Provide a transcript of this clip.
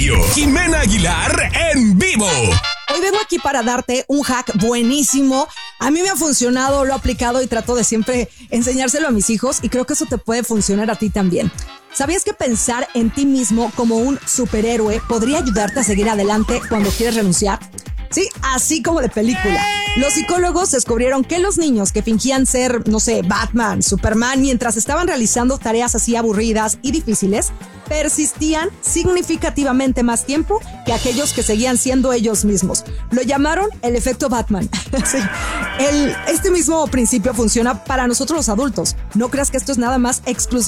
radio. Jimena Aguilar en vivo. Hoy vengo aquí para darte un hack buenísimo. A mí me ha funcionado, lo he aplicado y trato de siempre enseñárselo a mis hijos y creo que eso te puede funcionar a ti también. ¿Sabías que pensar en ti mismo como un superhéroe podría ayudarte a seguir adelante cuando quieres renunciar? Sí, así como de película. Los psicólogos descubrieron que los niños que fingían ser, no sé, Batman, Superman, mientras estaban realizando tareas así aburridas y difíciles, persistían significativamente más tiempo que aquellos que seguían siendo ellos mismos. Lo llamaron el efecto Batman. Sí. Este mismo principio funciona para nosotros los adultos. No creas que esto es nada más exclusivo